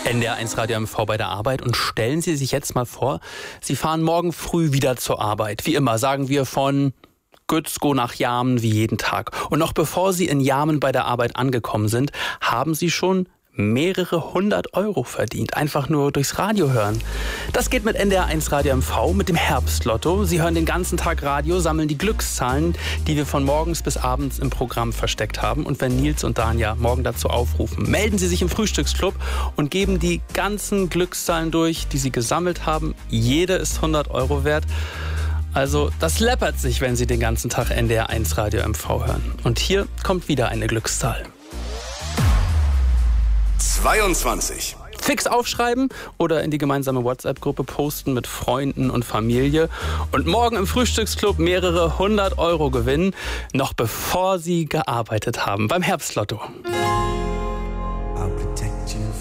NDR1 Radio MV bei der Arbeit und stellen Sie sich jetzt mal vor, Sie fahren morgen früh wieder zur Arbeit. Wie immer, sagen wir von Gützkow nach Jarmen wie jeden Tag. Und noch bevor Sie in Jarmen bei der Arbeit angekommen sind, haben Sie schon mehrere 100 Euro verdient. Einfach nur durchs Radio hören. Das geht mit NDR1 Radio MV, mit dem Herbstlotto. Sie hören den ganzen Tag Radio, sammeln die Glückszahlen, die wir von morgens bis abends im Programm versteckt haben. Und wenn Nils und Danja morgen dazu aufrufen, melden Sie sich im Frühstücksclub und geben die ganzen Glückszahlen durch, die Sie gesammelt haben. Jede ist 100 Euro wert. Also das läppert sich, wenn Sie den ganzen Tag NDR1 Radio MV hören. Und hier kommt wieder eine Glückszahl. 22. Fix aufschreiben oder in die gemeinsame WhatsApp-Gruppe posten mit Freunden und Familie und morgen im Frühstücksclub mehrere 100 Euro gewinnen, noch bevor Sie gearbeitet haben beim Herbstlotto.